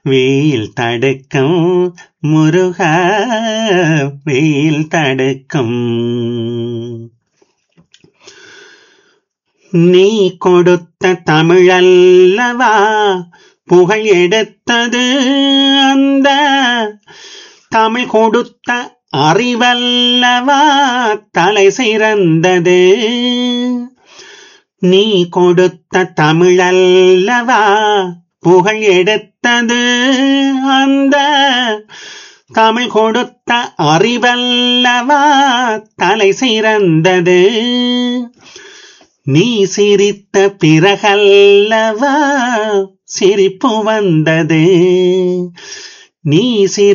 வெயில் தடுக்கும் முருகா, வெயில் தடுக்கும். நீ கொடுத்த தமிழல்லவா புகழ் எடுத்தது, அந்த தமிழ் கொடுத்த அறிவல்லவா தலை சிறந்தது. நீ கொடுத்த தமிழல்லவா புகழ் எடுத்தது, அந்த தமிழ் கொடுத்த அறிவல்லவா தலை சிறந்தது. நீ சிரித்த பிறகல்லவா சிரிப்பு வந்தது. நீ